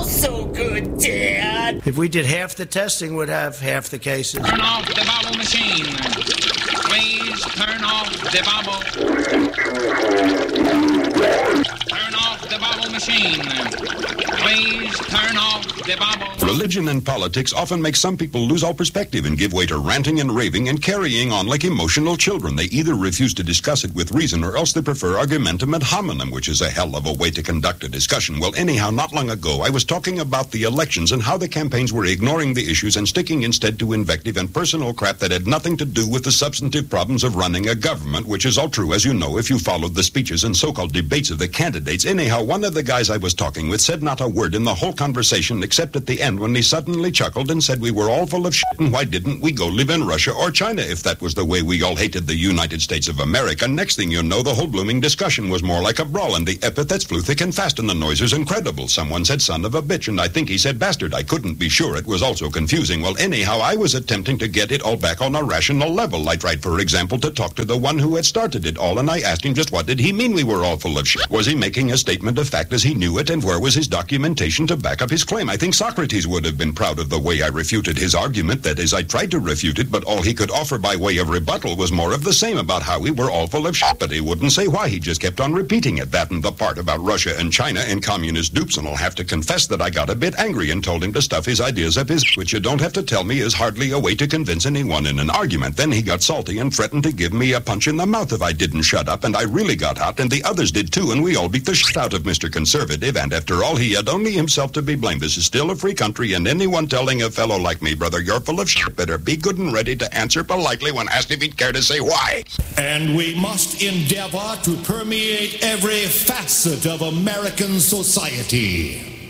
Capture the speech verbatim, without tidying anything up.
Oh, so good, Dad. If we did half the testing, we'd have half the cases. Turn off the bubble machine. Please turn off the bubble. Turn off the bubble machine. Please turn off the bubble. Religion and politics often make some people lose all perspective and give way to ranting and raving and carrying on like emotional children. They either refuse to discuss it with reason or else they prefer argumentum ad hominem, which is a hell of a way to conduct a discussion. Well, anyhow, not long ago, I was talking about the elections and how the campaigns were ignoring the issues and sticking instead to invective and personal crap that had nothing to do with the substantive problems of running a government, which is all true, as you know, if you followed the speeches and so-called debates of the candidates. Anyhow, one of the guys I was talking with said not a word in the whole conversation except at the end when he suddenly chuckled and said we were all full of shit and why didn't we go live in Russia or China if that was the way we all hated the United States of America. Next thing you know, the whole blooming discussion was more like a brawl and the epithets flew thick and fast and the noise was incredible. Someone said son of a bitch and I think he said bastard. I couldn't be sure. It was also confusing. Well, anyhow, I was attempting to get it all back on a rational level. I tried, for example, to talk to the one who had started it all and I asked him just what did he mean we were all full of shit. Was he making a statement of fact as he knew it and where was his documentation to back up his claim? I think Socrates would have been proud of the way I refuted his argument. That is, I tried to refute it, but all he could offer by way of rebuttal was more of the same about how we were all full of shit, but he wouldn't say why. He just kept on repeating it, that and the part about Russia and China and communist dupes, and I'll have to confess that I got a bit angry and told him to stuff his ideas up his, which you don't have to tell me is hardly a way to convince anyone in an argument. Then he got salty and threatened to give me a punch in the mouth if I didn't shut up, and I really got hot, and the others did too, and we all beat the shit out of Mister Conservative, and after all, he had only himself to be blamed. This is still a free country, and anyone telling a fellow like me, brother, you're full of shit, better be good and ready to answer politely when asked if he'd care to say why. And we must endeavor to permeate every facet of American society.